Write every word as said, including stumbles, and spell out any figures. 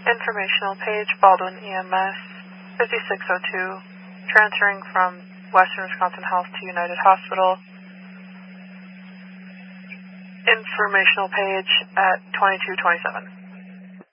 Informational page, Baldwin E M S, fifty-six oh two, transferring from Western Wisconsin Health to United Hospital. Informational page at twenty-two twenty-seven.